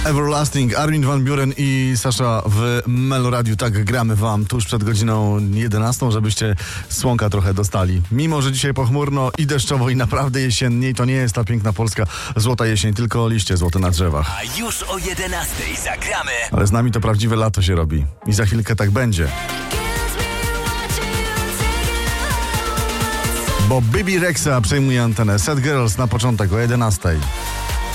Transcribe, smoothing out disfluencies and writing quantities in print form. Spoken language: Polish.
Everlasting, Armin van Buuren i Sasha w Meloradiu. Tak gramy wam tuż przed godziną 11, żebyście słonka trochę dostali. Mimo, że dzisiaj pochmurno i deszczowo i naprawdę jesiennie, to nie jest ta piękna polska złota jesień, tylko liście złote na drzewach. A już o 11 zagramy. Ale z nami to prawdziwe lato się robi i za chwilkę tak będzie. Bo Bibi Rexa przejmuje antenę. Sad Girls na początek o 11.